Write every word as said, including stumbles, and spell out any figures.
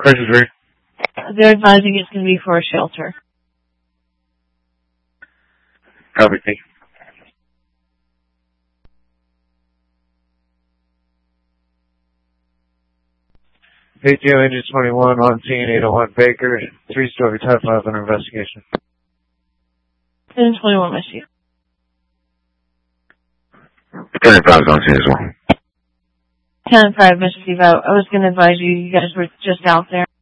Question three. They're advising it's going to be for a shelter. Copy, thank you. A T O Engine twenty-one on scene, eight oh one Baker, three-story Type five under investigation. Engine twenty-one, my seat. ten five is on scene as well. ten five, Mister Steve, I, I was going to advise you, you guys were just out there.